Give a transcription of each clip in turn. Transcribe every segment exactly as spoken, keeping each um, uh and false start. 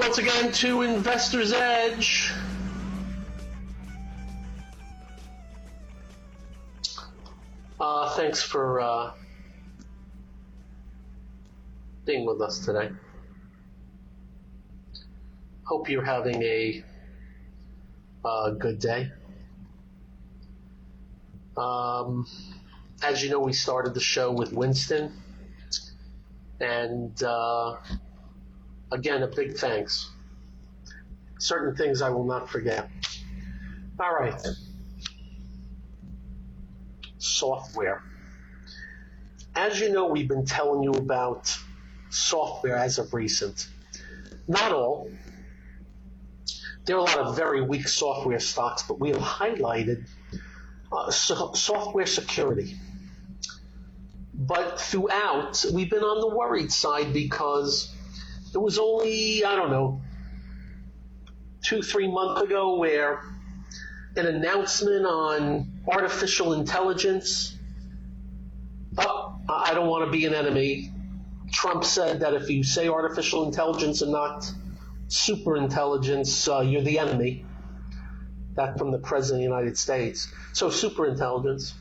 once again to Investor's Edge. Uh, thanks for uh, being with us today. Hope you're having a uh, good day. Um, as you know, we started the show with Winston, and uh, again, a big thanks. Certain things I will not forget. All right. Software. As you know, we've been telling you about software as of recent. Not all. There are a lot of very weak software stocks, but we have highlighted uh, so- software security. But throughout, we've been on the worried side because it was only, I don't know, two, three months ago where an announcement on artificial intelligence, oh, I don't want to be an enemy. Trump said that if you say artificial intelligence and not super intelligence, uh, you're the enemy. That from the President of the United States. So super intelligence.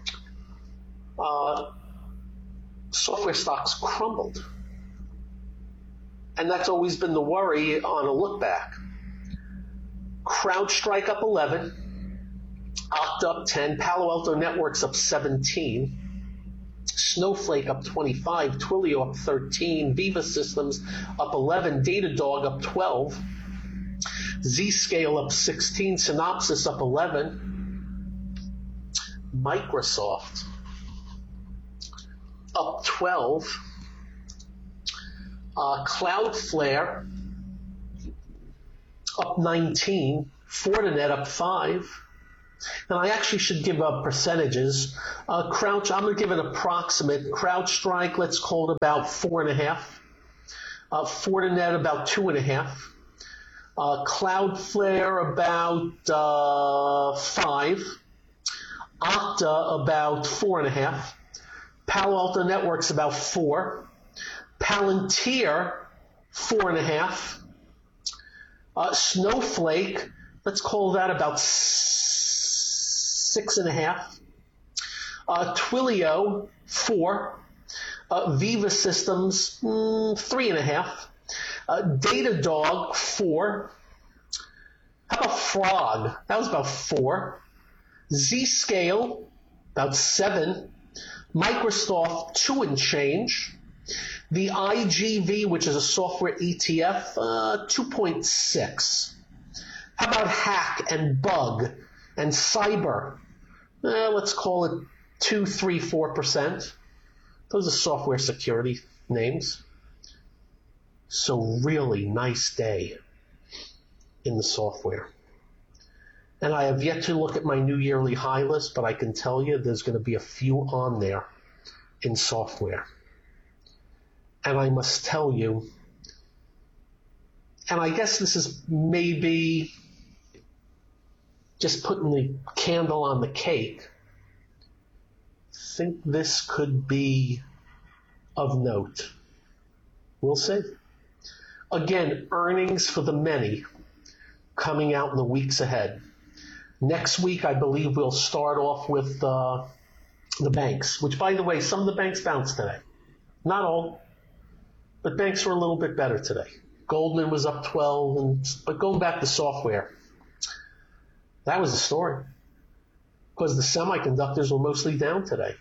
Uh, software stocks crumbled. And that's always been the worry on a look back. CrowdStrike up eleven, Okta up ten, Palo Alto Networks up seventeen, Snowflake up twenty-five, Twilio up thirteen, Veeva Systems up eleven, Datadog up twelve, Zscaler up sixteen, Synopsys up eleven, Microsoft up twelve, uh, Cloudflare up nineteen, Fortinet up five, and I actually should give up percentages. Uh, Crouch, I'm going to give an approximate. CrowdStrike, let's call it about four and a half. Uh, Fortinet about two and a half. Uh, Cloudflare about uh, five. Okta about four and a half. Palo Alto Networks about four. Palantir four and a half. Uh, Snowflake, let's call that about six and a half. Uh, Twilio, four. Uh, Veeva Systems, mm, three and a half. Uh, Datadog, four. How about Frog? That was about four. Zscaler, about seven. Microsoft, two and change. The I G V, which is a software E T F, uh, two point six. How about Hack and Bug and Cyber? Uh, let's call it two, three, four percent. Those are software security names. So really nice day in the software. And I have yet to look at my new yearly high list, but I can tell you there's going to be a few on there in software. And I must tell you, and I guess this is maybe just putting the candle on the cake, I think this could be of note. We'll see. Again, earnings for the many coming out in the weeks ahead. Next week, I believe we'll start off with uh, the banks, which, by the way, some of the banks bounced today. Not all. But banks were a little bit better today. Goldman was up twelve, and but going back to software, that was the story. Because the semiconductors were mostly down today.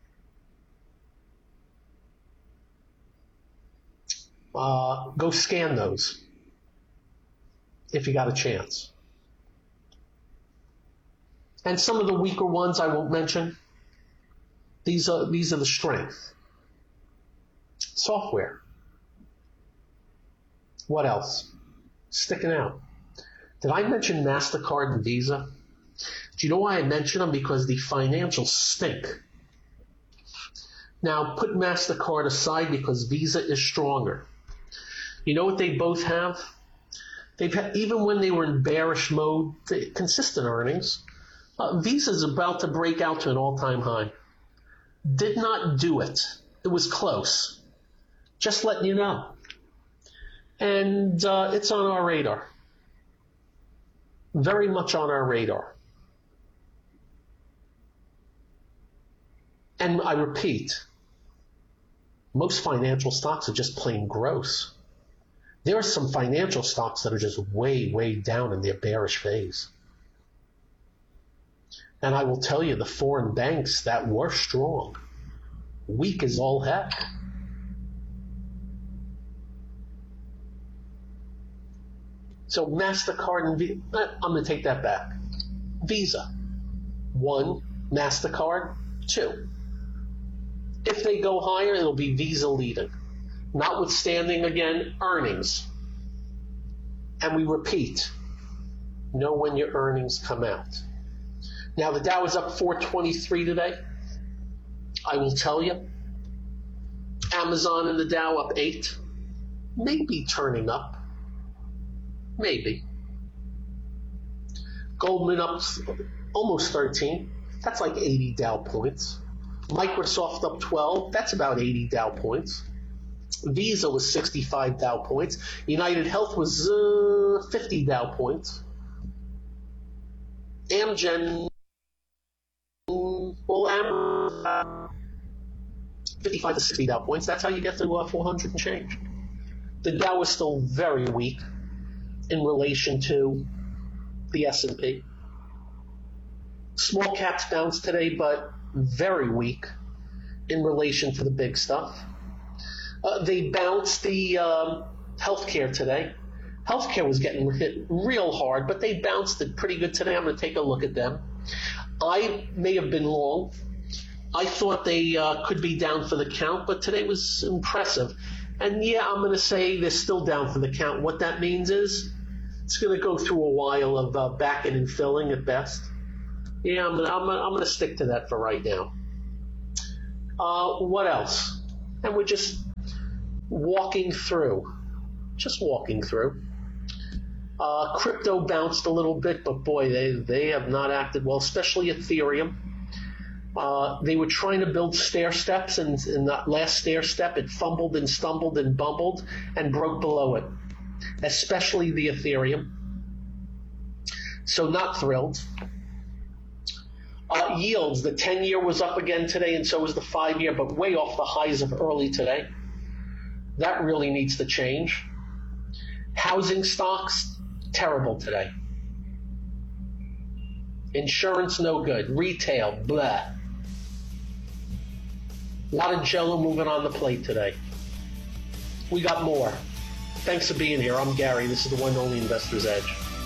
Uh, go scan those if you got a chance. And some of the weaker ones I won't mention. These are these are the strength. Software. What else? Sticking out. Did I mention MasterCard and Visa? Do you know why I mention them? Because the financials stink. Now, put MasterCard aside because Visa is stronger. You know what they both have? They've had, even when they were in bearish mode, they, consistent earnings. Uh, Visa's about to break out to an all-time high. Did not do it. It was close. Just letting you know. And uh, it's on our radar. Very much on our radar. And I repeat, most financial stocks are just plain gross. There are some financial stocks that are just way, way down in their bearish phase. And I will tell you, the foreign banks that were strong, weak as all heck. So MasterCard and Visa, I'm going to take that back. Visa, one, MasterCard, two. If they go higher, it'll be Visa leading. Notwithstanding, again, earnings. And we repeat, know when your earnings come out. Now, the Dow is up four twenty-three today. I will tell you, Amazon and the Dow up eight. Maybe turning up. Maybe. Goldman up almost thirteen. That's like eighty Dow points. Microsoft up twelve. That's about eighty Dow points. Visa was sixty-five Dow points. United Health was uh, fifty Dow points. Amgen, well, Am, uh, fifty-five to sixty Dow points. That's how you get to uh, four hundred and change. The Dow is still very weak in relation to the S and P. Small caps bounced today, but very weak in relation to the big stuff. Uh, they bounced the um, healthcare today. Healthcare was getting hit real hard, but they bounced it pretty good today. I'm going to take a look at them. I may have been wrong. I thought they uh, could be down for the count, but today was impressive. And yeah, I'm going to say they're still down for the count. What that means is it's going to go through a while of uh, backing and filling at best. Yeah, I'm going to I'm gonna, I'm gonna stick to that for right now. Uh, what else? And we're just walking through. Just walking through. Uh, crypto bounced a little bit, but boy, they, they have not acted well, especially Ethereum. Uh, they were trying to build stair steps, and in that last stair step, it fumbled and stumbled and bumbled and broke below it, especially the Ethereum. So not thrilled. Uh, yields, the ten-year was up again today, and so was the five-year, but way off the highs of early today. That really needs to change. Housing stocks, terrible today. Insurance, no good. Retail, blah. A lot of jello moving on the plate today. We got more. Thanks for being here. I'm Gary. This is the one and only Investor's Edge.